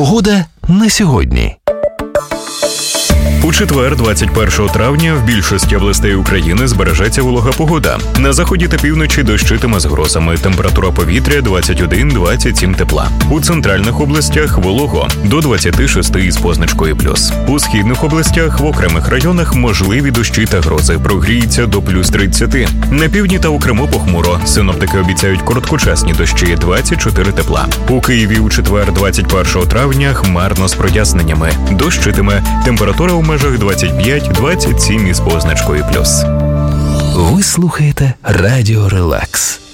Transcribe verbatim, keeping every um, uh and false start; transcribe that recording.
Погода на сьогодні. У четвер, двадцять першого травня, в більшості областей України збережеться волога погода. На заході та півночі дощитиме з грозами. Температура повітря двадцять один - двадцять сім тепла. У центральних областях волого до двадцять шість із позначкою плюс. У східних областях в окремих районах можливі дощі та грози. Прогріється до плюс тридцять. На півдні та у Криму похмуро. Синоптики обіцяють короткочасні дощі двадцять чотири тепла. У Києві у четвер, двадцять першого травня, хмарно з проясненнями. Дощитиме. Температура у межах двадцять п'ять - двадцять сім із позначкою плюс. Ви слухаєте Радіо Релакс.